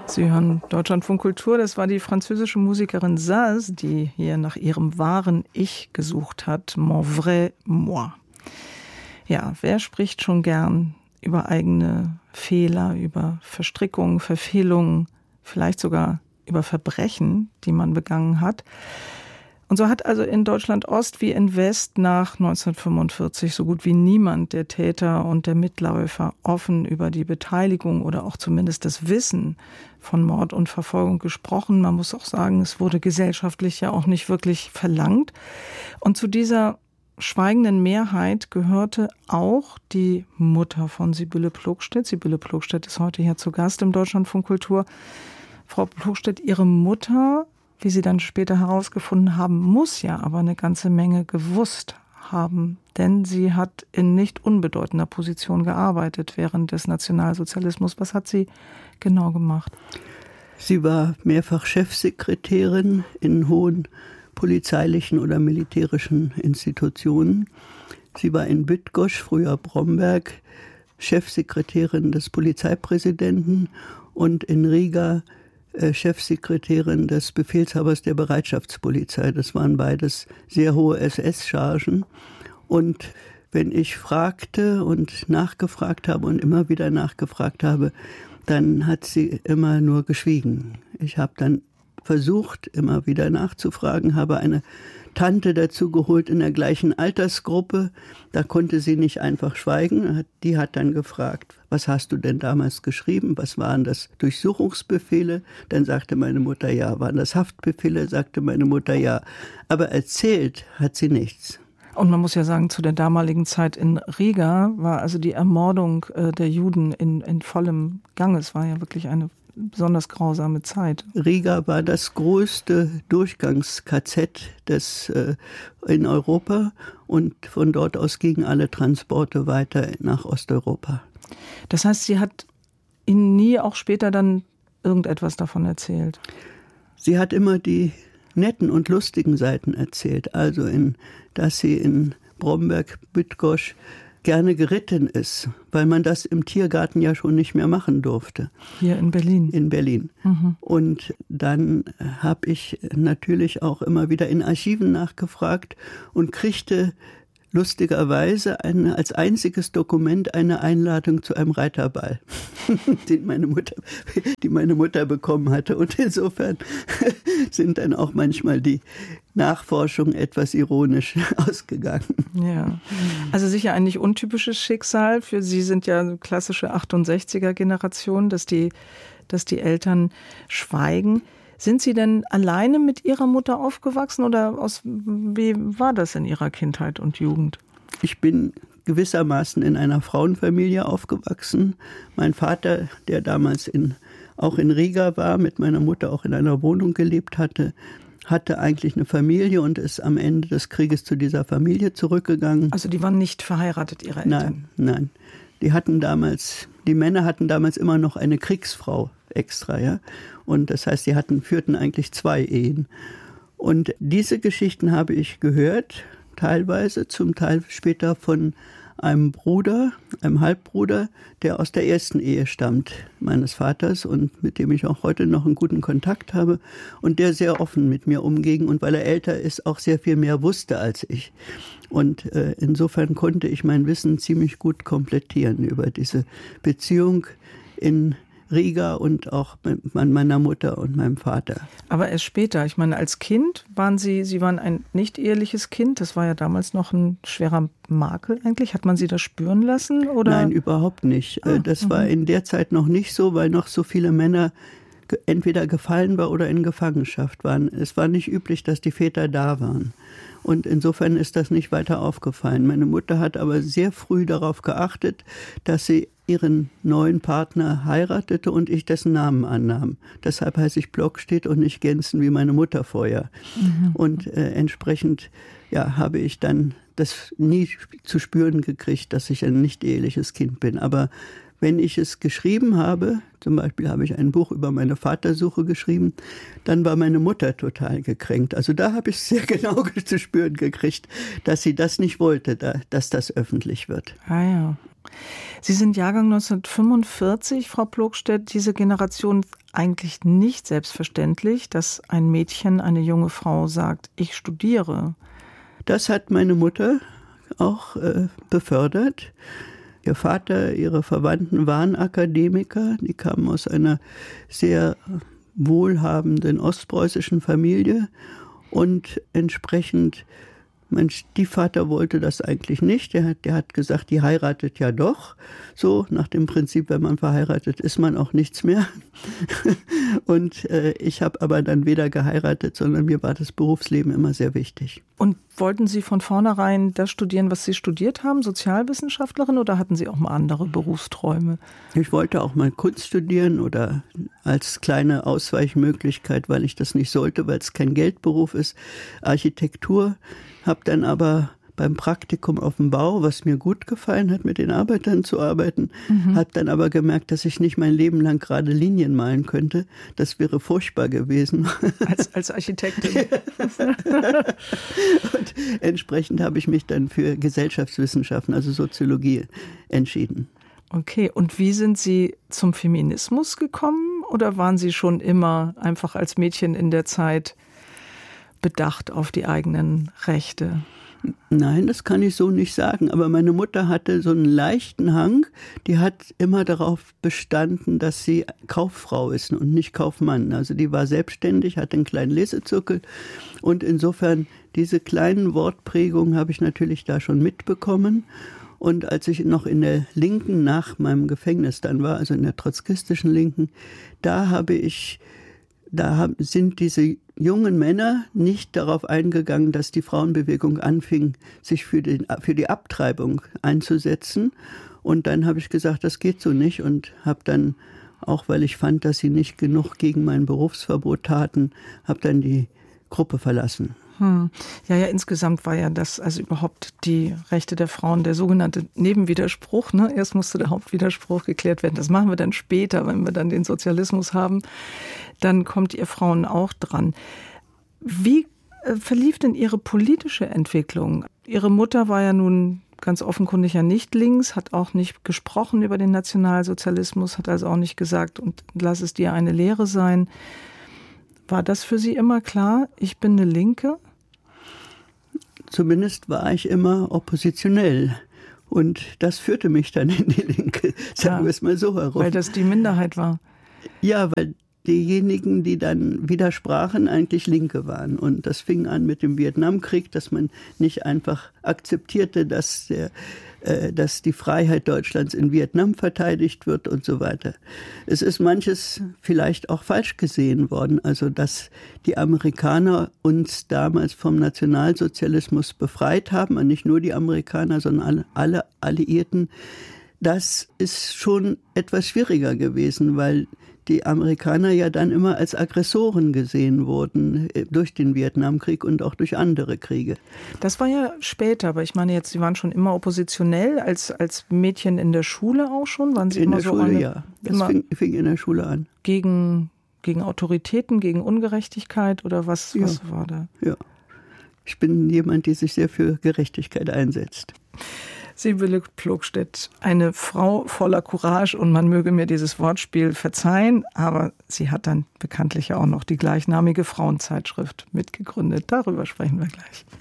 Sie hören Deutschlandfunk Kultur. Das war die französische Musikerin Saz, die hier nach ihrem wahren Ich gesucht hat. Mon vrai moi. Ja, wer spricht schon gern über eigene Fehler, über Verstrickungen, Verfehlungen, vielleicht sogar über Verbrechen, die man begangen hat? Und so hat also in Deutschland Ost wie in West nach 1945 so gut wie niemand der Täter und der Mitläufer offen über die Beteiligung oder auch zumindest das Wissen von Mord und Verfolgung gesprochen. Man muss auch sagen, es wurde gesellschaftlich ja auch nicht wirklich verlangt. Und zu dieser schweigenden Mehrheit gehörte auch die Mutter von Sibylle Plogstedt. Sibylle Plogstedt ist heute hier zu Gast im Deutschlandfunk Kultur. Frau Plogstedt, Ihre Mutter, wie Sie dann später herausgefunden haben, muss ja aber eine ganze Menge gewusst haben. Denn sie hat in nicht unbedeutender Position gearbeitet während des Nationalsozialismus. Was hat sie genau gemacht? Sie war mehrfach Chefsekretärin in hohen polizeilichen oder militärischen Institutionen. Sie war in Bydgoszcz, früher Bromberg, Chefsekretärin des Polizeipräsidenten und in Riga Chefsekretärin des Befehlshabers der Bereitschaftspolizei. Das waren beides sehr hohe SS-Chargen. Und wenn ich fragte und nachgefragt habe und immer wieder nachgefragt habe, dann hat sie immer nur geschwiegen. Ich habe dann versucht, immer wieder nachzufragen, habe eine Tante dazu geholt in der gleichen Altersgruppe. Da konnte sie nicht einfach schweigen. Die hat dann gefragt, was hast du denn damals geschrieben? Was waren das Durchsuchungsbefehle? Dann sagte meine Mutter, ja. Waren das Haftbefehle? Sagte meine Mutter, ja. Aber erzählt hat sie nichts. Und man muss ja sagen, zu der damaligen Zeit in Riga war also die Ermordung der Juden in vollem Gang. Es war ja wirklich eine besonders grausame Zeit. Riga war das größte Durchgangs-KZ in Europa und von dort aus gingen alle Transporte weiter nach Osteuropa. Das heißt, sie hat Ihnen nie auch später dann irgendetwas davon erzählt? Sie hat immer die netten und lustigen Seiten erzählt. Also, dass sie in Bromberg-Bydgoszcz gerne geritten ist, weil man das im Tiergarten ja schon nicht mehr machen durfte. Hier in Berlin? In Berlin. Mhm. Und dann habe ich natürlich auch immer wieder in Archiven nachgefragt und kriegte lustigerweise als einziges Dokument eine Einladung zu einem Reiterball, die meine Mutter bekommen hatte. Und insofern sind dann auch manchmal die Nachforschungen etwas ironisch ausgegangen. Ja, also sicher ein nicht untypisches Schicksal. Für Sie sind ja eine klassische 68er-Generation, dass die Eltern schweigen. Sind Sie denn alleine mit Ihrer Mutter aufgewachsen oder wie war das in Ihrer Kindheit und Jugend? Ich bin gewissermaßen in einer Frauenfamilie aufgewachsen. Mein Vater, der damals auch in Riga war, mit meiner Mutter auch in einer Wohnung gelebt hatte eigentlich eine Familie und ist am Ende des Krieges zu dieser Familie zurückgegangen. Also die waren nicht verheiratet, Ihre Eltern? Nein. Die Männer hatten damals immer noch eine Kriegsfrau extra, ja. Und das heißt, führten eigentlich 2 Ehen. Und diese Geschichten habe ich gehört, teilweise, zum Teil später von einem Bruder, einem Halbbruder, der aus der ersten Ehe stammt, meines Vaters und mit dem ich auch heute noch einen guten Kontakt habe und der sehr offen mit mir umging und weil er älter ist, auch sehr viel mehr wusste als ich. Und insofern konnte ich mein Wissen ziemlich gut komplettieren über diese Beziehung in Riga und auch mit meiner Mutter und meinem Vater. Aber erst später, ich meine, als Kind Sie waren ein nicht eheliches Kind, das war ja damals noch ein schwerer Makel eigentlich. Hat man Sie das spüren lassen? Oder? Nein, überhaupt nicht. Das war in der Zeit noch nicht so, weil noch so viele Männer entweder gefallen waren oder in Gefangenschaft waren. Es war nicht üblich, dass die Väter da waren. Und insofern ist das nicht weiter aufgefallen. Meine Mutter hat aber sehr früh darauf geachtet, dass sie ihren neuen Partner heiratete und ich dessen Namen annahm. Deshalb heiße ich Plogstedt und nicht Gensen wie meine Mutter vorher. Mhm. Und entsprechend habe ich dann das nie zu spüren gekriegt, dass ich ein nicht eheliches Kind bin. Aber wenn ich es geschrieben habe, zum Beispiel habe ich ein Buch über meine Vatersuche geschrieben, dann war meine Mutter total gekränkt. Also da habe ich sehr genau zu spüren gekriegt, dass sie das nicht wollte, dass das öffentlich wird. Ah ja. Sie sind Jahrgang 1945, Frau Plogstedt. Diese Generation eigentlich nicht selbstverständlich, dass ein Mädchen, eine junge Frau sagt, ich studiere. Das hat meine Mutter auch befördert. Ihr Vater, ihre Verwandten waren Akademiker. Die kamen aus einer sehr wohlhabenden ostpreußischen Familie. Und entsprechend, mein Stiefvater wollte das eigentlich nicht. Der hat gesagt, die heiratet ja doch. So nach dem Prinzip, wenn man verheiratet, ist man auch nichts mehr. Und ich habe aber dann weder geheiratet, sondern mir war das Berufsleben immer sehr wichtig. Und wollten Sie von vornherein das studieren, was Sie studiert haben, Sozialwissenschaftlerin, oder hatten Sie auch mal andere Berufsträume? Ich wollte auch mal Kunst studieren oder als kleine Ausweichmöglichkeit, weil ich das nicht sollte, weil es kein Geldberuf ist, Architektur. Habe dann aber beim Praktikum auf dem Bau, was mir gut gefallen hat, mit den Arbeitern zu arbeiten, habe dann aber gemerkt, dass ich nicht mein Leben lang gerade Linien malen könnte. Das wäre furchtbar gewesen. Als Architektin. Und entsprechend habe ich mich dann für Gesellschaftswissenschaften, also Soziologie, entschieden. Okay, und wie sind Sie zum Feminismus gekommen? Oder waren Sie schon immer einfach als Mädchen in der Zeit bedacht auf die eigenen Rechte? Nein, das kann ich so nicht sagen. Aber meine Mutter hatte so einen leichten Hang. Die hat immer darauf bestanden, dass sie Kauffrau ist und nicht Kaufmann. Also die war selbstständig, hatte einen kleinen Lesezirkel. Und insofern diese kleinen Wortprägungen habe ich natürlich da schon mitbekommen. Und als ich noch in der Linken nach meinem Gefängnis dann war, also in der trotzkistischen Linken, da sind diese jungen Männer nicht darauf eingegangen, dass die Frauenbewegung anfing, sich für die Abtreibung einzusetzen. Und dann habe ich gesagt, das geht so nicht, und habe dann, auch weil ich fand, dass sie nicht genug gegen mein Berufsverbot taten, habe dann die Gruppe verlassen. Ja, insgesamt war ja das, also überhaupt die Rechte der Frauen, der sogenannte Nebenwiderspruch. Ne? Erst musste der Hauptwiderspruch geklärt werden. Das machen wir dann später, wenn wir dann den Sozialismus haben. Dann kommt ihr Frauen auch dran. Wie verlief denn Ihre politische Entwicklung? Ihre Mutter war ja nun ganz offenkundig ja nicht links, hat auch nicht gesprochen über den Nationalsozialismus, hat also auch nicht gesagt, und lass es dir eine Lehre sein. War das für Sie immer klar, ich bin eine Linke? Zumindest war ich immer oppositionell. Und das führte mich dann in die Linke, sagen wir es mal so herum. Weil das die Minderheit war. Ja, weil diejenigen, die dann widersprachen, eigentlich Linke waren. Und das fing an mit dem Vietnamkrieg, dass man nicht einfach akzeptierte, dass die Freiheit Deutschlands in Vietnam verteidigt wird und so weiter. Es ist manches vielleicht auch falsch gesehen worden, also dass die Amerikaner uns damals vom Nationalsozialismus befreit haben, und nicht nur die Amerikaner, sondern alle Alliierten. Das ist schon etwas schwieriger gewesen, weil die Amerikaner ja dann immer als Aggressoren gesehen wurden durch den Vietnamkrieg und auch durch andere Kriege. Das war ja später, aber ich meine jetzt, Sie waren schon immer oppositionell, als Mädchen in der Schule auch schon? Waren Sie in immer der so Schule, ja. Das fing in der Schule an. Gegen Autoritäten, gegen Ungerechtigkeit oder was war da? Ja, ich bin jemand, der sich sehr für Gerechtigkeit einsetzt. Sibylle Plogstedt, eine Frau voller Courage, und man möge mir dieses Wortspiel verzeihen, aber sie hat dann bekanntlich auch noch die gleichnamige Frauenzeitschrift mitgegründet. Darüber sprechen wir gleich.